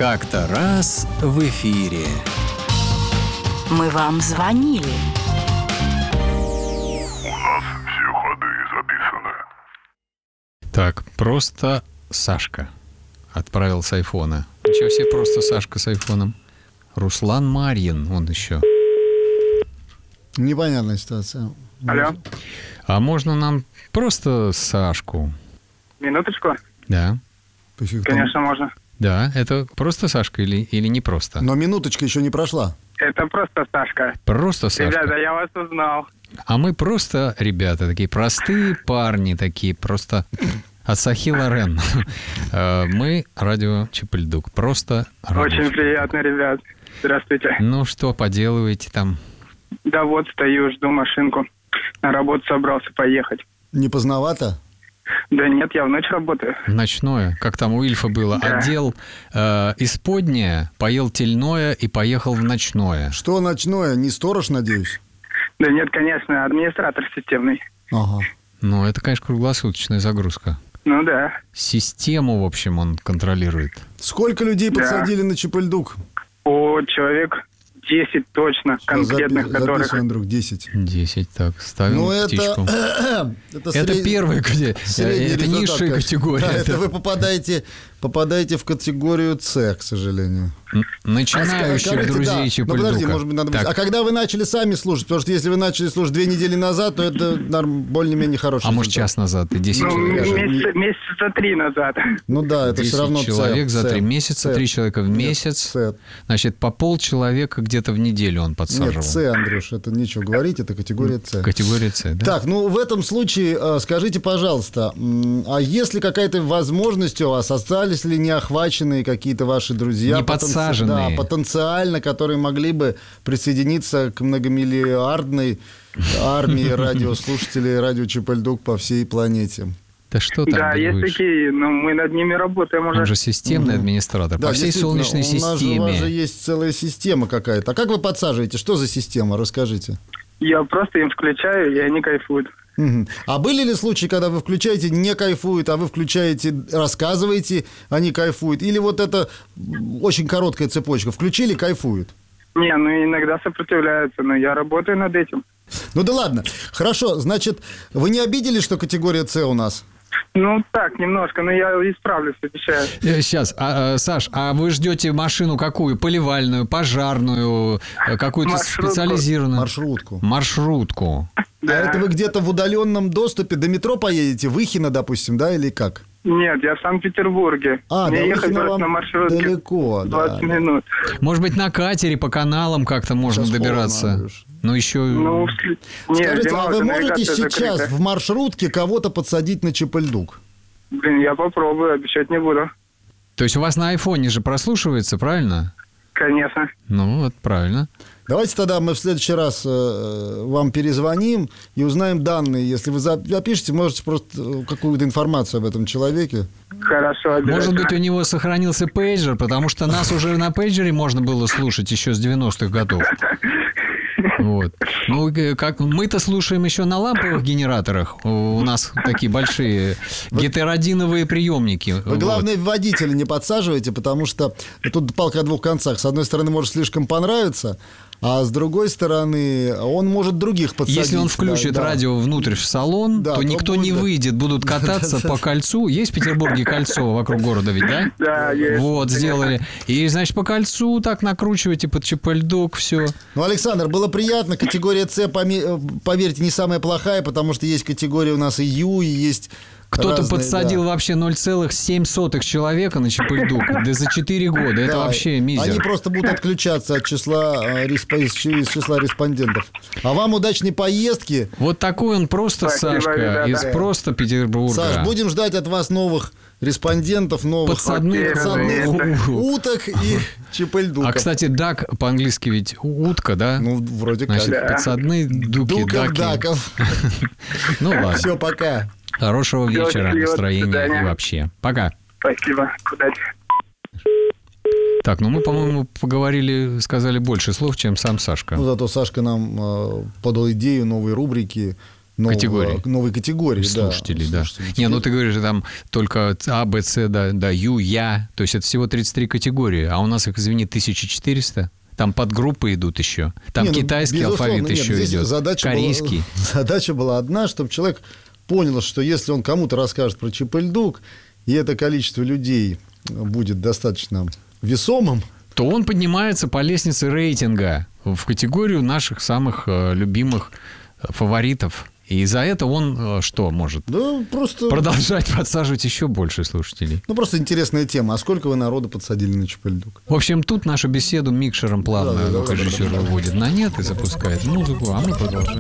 Как-то раз в эфире. Мы вам звонили. У нас все ходы записаны. Так, просто Сашка отправил с айфона. Ничего себе, просто Сашка с айфоном. Руслан Марьин, он еще. Непонятная ситуация. Алло. А можно нам просто Сашку? Минуточку. Да. Конечно, можно. Да, это просто Сашка или не просто? Но минуточка еще не прошла. Это просто Сашка. Просто Сашка. Ребята, я вас узнал. А мы просто, ребята, такие простые парни, такие просто от Сахи Лорен. Мы радио Чип-Ль-Дук. Просто радио. Очень приятно, ребят. Здравствуйте. Ну, что поделываете там? Да вот, стою, жду машинку. На работу собрался поехать. Не поздновато? Да нет, я в ночь работаю. Ночное. Как там у Ильфа было? Да. Одел исподнее, поел тельное и поехал в ночное. Что ночное? Не сторож, надеюсь? Да нет, конечно, администратор системный. Ага. Ну, это, конечно, круглосуточная загрузка. Ну да. Систему, в общем, он контролирует. Сколько людей Да. подсадили на Чип-Ль-Дук? Человек 10 точно, конкретных, которых... Записываем, друг, 10. 10, так, ставим Ну, птичку. Это первая категория. Это низшая категория. Да, это вы попадаете в категорию С, к сожалению. Начинающих Скажите, друзей да. Чип-Ль-Дука. Ну, подожди, может быть, надо... Так. А когда вы начали сами слушать? Потому что если вы начали слушать 2 недели назад, то это более-менее хороший А может, результат. час назад и 10 Ну, человек. месяца 3 назад. Ну да, это 10 все равно человек С. за 3 С. месяца, С. 3 человека в месяц. С. Значит, по полчеловека где-то в неделю он подсаживал. Нет, С, Андрюш, это нечего говорить, это категория С. Категория С, да? Так, ну в этом случае скажите, пожалуйста, а есть ли какая-то возможность у вас, остались ли неохваченные какие-то ваши друзья? Не подсаженные. Да, потенциально, которые могли бы присоединиться к многомиллиардной армии радиослушателей радио Чип-Ль-Дук по всей планете. Да что там? Да, есть будешь? такие, но мы над ними работаем уже. Он же системный администратор. Да, по всей действительно, Солнечной у нас же, у вас же системе. есть целая система какая-то. А как вы подсаживаете? Что за система? Расскажите. Я просто им включаю, и они кайфуют. Мгм. А были ли случаи, когда вы включаете, не кайфуют, а вы включаете, рассказываете, они кайфуют? Или вот это очень короткая цепочка? Включили, кайфуют? Не, ну иногда сопротивляются, но я работаю над этим. Ну да ладно. Хорошо, значит, вы не обиделись, что категория С у нас? Ну так, немножко, но я исправлюсь, обещаю. Сейчас, Саш, а вы ждете машину какую? Поливальную, пожарную, какую-то Маршрутку. специализированную? Маршрутку. Маршрутку. А это вы где-то в удаленном доступе до метро поедете? В Ихино, допустим, да, или как? Нет, я в Санкт-Петербурге. А, Мне до ехать Ихино просто вам на маршрутке далеко, 20 да. минут. Может быть, на катере по каналам как-то можно Сейчас добираться? холодно, Андрюш. Ну, еще... Ну, нет, Скажите, зима а уже, вы можете навигация сейчас закрыта. в маршрутке кого-то подсадить на Чип-Ль-Дук? Блин, я попробую, обещать не буду. То есть у вас на айфоне же прослушивается, правильно? Конечно. Ну, вот правильно. Давайте тогда мы в следующий раз вам перезвоним и узнаем данные. Если вы запишете, можете просто какую-то информацию об этом человеке. Хорошо, обязательно. Может быть, у него сохранился пейджер, потому что нас уже на пейджере можно было слушать еще с 90-х годов. Вот. Ну, как мы-то слушаем еще на ламповых генераторах. У нас такие большие гетеродиновые приемники. Вы, главное, водителя не подсаживайте, потому что тут палка о двух концах. С одной стороны, может слишком понравиться, а с другой стороны, он может других подсадить. Если он включит да. радио внутрь в салон, Да, то то никто будет, не да. выйдет, будут кататься по кольцу. Есть в Петербурге кольцо вокруг города ведь, да? Да, есть. Вот, сделали. И, значит, по кольцу так накручиваете под Чип-Ль-Дук, все. Ну, Александр, было приятно. Категория С, поверьте, не самая плохая, потому что есть категория у нас и Ю, и есть... Кто-то разные, подсадил да. вообще 0,7 человека на Чип-Ль-Дук. Да за 4 года. Это Да, вообще мизер. Они просто будут отключаться от числа, из числа респондентов. А вам удачной поездки. Вот такой он просто, Спасибо, Сашка, ребята. из просто Петербурга. Саш, будем ждать от вас новых респондентов, новых Подсадных уток и Чип-Ль-Дука. А, кстати, дак по-английски ведь утка, да? Ну, вроде как. Значит, подсадные дуки, даки. Дуков. Ну, ладно. Все, пока. Хорошего Всё, вечера, счастливо, до настроения свидания. и вообще. Пока. Спасибо, удачи. Так, ну мы, по-моему, поговорили, сказали больше слов, чем сам Сашка. Ну, зато Сашка нам подал идею новой рубрики новой категории. Слушателей, да. Слушателей. Не, ну ты говоришь, там только А, Б, С, да, Ю, Я. То есть это всего 33 категории. А у нас их, извини, 1400. Там подгруппы идут еще. Там китайский алфавит еще идет. Корейский. Задача была одна, чтобы человек понял, что если он кому-то расскажет про Чип-Эль-Дук, и это количество людей будет достаточно весомым, то он поднимается по лестнице рейтинга в категорию наших самых любимых фаворитов. И за это он что может? Да, просто... Продолжать подсаживать еще больше слушателей. Ну, просто интересная тема. А сколько вы народу подсадили на Чип-Эль-Дук? В общем, тут нашу беседу микшером плавно звукорежиссер выводит на нет и запускает музыку, а мы продолжаем.